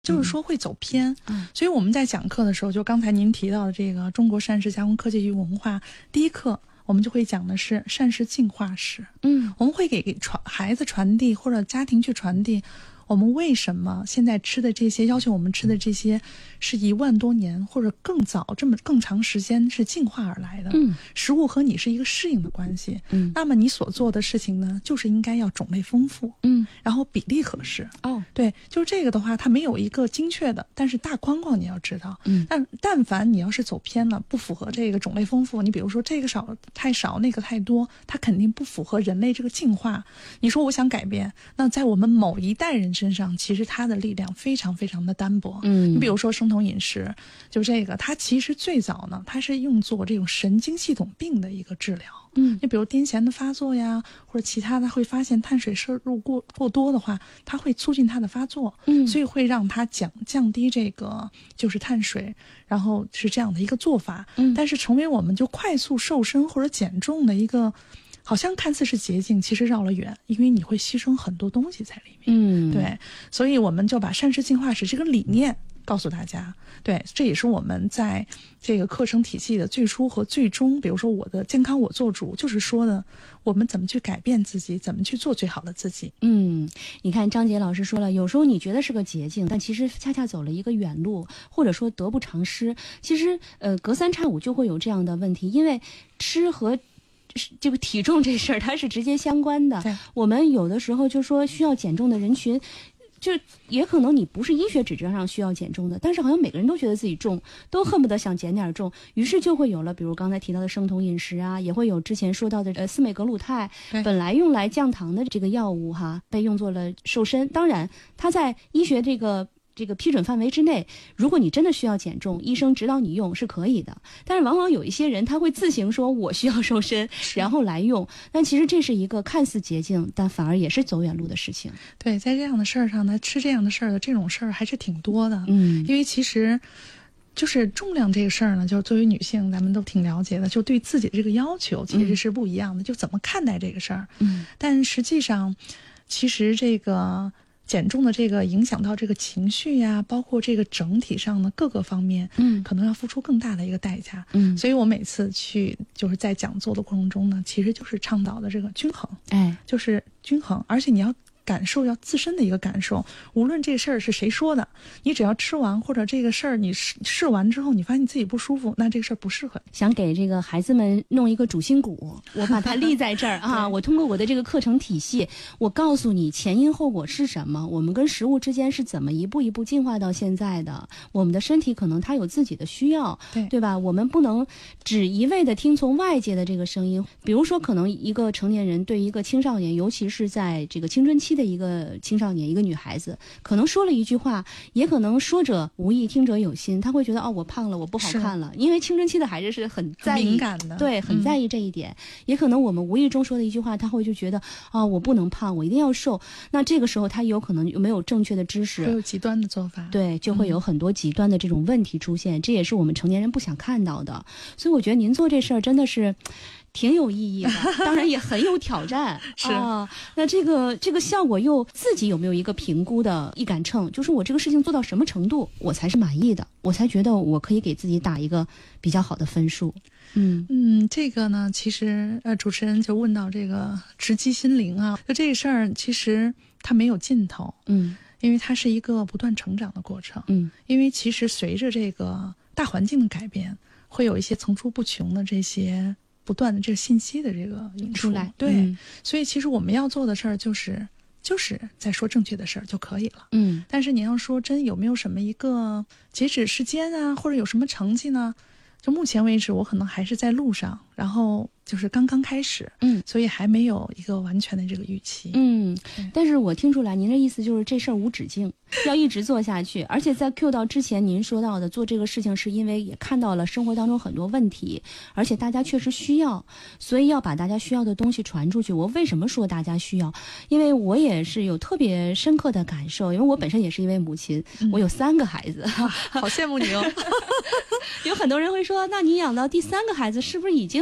就是说会走偏。所以我们在讲课的时候，就刚才您提到的这个中国膳食加工科技与文化，第一课我们就会讲的是膳食进化史。我们会给孩子传递或者家庭去传递，我们为什么现在吃的这些，要求我们吃的这些是1万多年或者更早这么更长时间是进化而来的。食物和你是一个适应的关系。那么你所做的事情呢，就是应该要种类丰富，然后比例合适。对，就是这个的话，它没有一个精确的，但是大框框你要知道。但凡你要是走偏了，不符合这个种类丰富，你比如说这个太少，那个太多，它肯定不符合人类这个进化。你说我想改变，那在我们某一代人身上，其实它的力量非常非常的单薄。你比如说生酮饮食，就这个，它其实最早呢，它是用作这种神经系统病的一个治疗。你比如癫痫的发作呀，或者其他的，会发现碳水摄入过多的话，它会促进它的发作。所以会让它降低这个就是碳水，然后是这样的一个做法。但是成为我们就快速瘦身或者减重的一个，好像看似是捷径，其实绕了远，因为你会牺牲很多东西在里面。对，所以我们就把膳食进化史这个理念告诉大家。对，这也是我们在这个课程体系的最初和最终。比如说我的健康我做主，就是说的我们怎么去改变自己，怎么去做最好的自己。 你看张杰老师说了，有时候你觉得是个捷径，但其实恰恰走了一个远路，或者说得不偿失。其实隔三差五就会有这样的问题，因为吃和这个体重这事儿它是直接相关的。我们有的时候就说需要减重的人群，就也可能你不是医学指标上需要减重的，但是好像每个人都觉得自己重，都恨不得想减点重，于是就会有了比如刚才提到的生酮饮食啊，也会有之前说到的司美格鲁肽，本来用来降糖的这个药物被用作了瘦身。当然它在医学这个批准范围之内，如果你真的需要减重，医生指导你用是可以的。但是往往有一些人他会自行说我需要瘦身，然后来用，但其实这是一个看似捷径，但反而也是走远路的事情。 对，在这样的事儿上呢，吃这样的事儿的这种事儿还是挺多的。因为其实就是重量这个事儿呢，就作为女性咱们都挺了解的，就对自己这个要求其实是不一样的，就怎么看待这个事儿。但实际上其实这个减重的这个影响到这个情绪呀，包括这个整体上的各个方面，可能要付出更大的一个代价。所以我每次去就是在讲座的过程中呢，其实就是倡导的这个均衡，就是均衡，而且你要感受要自身的一个感受，无论这事儿是谁说的，你只要吃完或者这个事儿你试完之后，你发现你自己不舒服，那这个事儿不适合。 想给这个孩子们弄一个主心骨，我把它立在这儿啊！我通过我的这个课程体系，我告诉你前因后果是什么，我们跟食物之间是怎么一步一步进化到现在的。我们的身体可能它有自己的需要，对吧？我们不能只一味的听从外界的这个声音。比如说，可能一个成年人对一个青少年，尤其是在这个青春期的一个青少年，一个女孩子，可能说了一句话，也可能说者无意，听者有心，他会觉得我胖了，我不好看了。因为青春期的孩子是很在意、 很敏感的， 对，很在意这一点。也可能我们无意中说的一句话，他会就觉得我不能胖，我一定要瘦。那这个时候他有可能没有正确的知识， 会有极端的做法， 对，就会有很多极端的这种问题出现。这也是我们成年人不想看到的。所以我觉得您做这事儿真的是挺有意义的，当然也很有挑战。那这个效果又自己有没有一个评估的一杆秤？就是我这个事情做到什么程度，我才是满意的，我才觉得我可以给自己打一个比较好的分数。 这个呢，其实主持人就问到这个直击心灵啊，就这个事儿其实它没有尽头。因为它是一个不断成长的过程。因为其实随着这个大环境的改变，会有一些层出不穷的这些不断的这个信息的这个引出来。对，所以其实我们要做的事儿就是在说正确的事儿就可以了。但是你要说真有没有什么一个截止时间啊，或者有什么成绩呢？就目前为止，我可能还是在路上，然后就是刚刚开始，所以还没有一个完全的这个预期。 但是我听出来您的意思就是这事儿无止境，要一直做下去。而且在 Q 到之前您说到的做这个事情是因为也看到了生活当中很多问题，而且大家确实需要，所以要把大家需要的东西传出去。我为什么说大家需要？因为我也是有特别深刻的感受，因为我本身也是一位母亲，我有3个孩子。 好羡慕你哦。 有很多人会说，那你养到第3个孩子是不是已经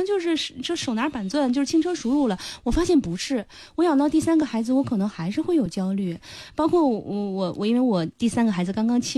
就是就手拿板钻，就是轻车熟路了。我发现不是，我养到第3个孩子，我可能还是会有焦虑，包括我因为我第3个孩子刚刚